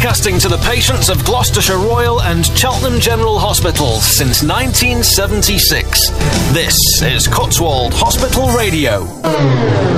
Broadcasting to the patients of Gloucestershire Royal and Cheltenham General Hospitals since 1976. This is Cotswold Hospital Radio.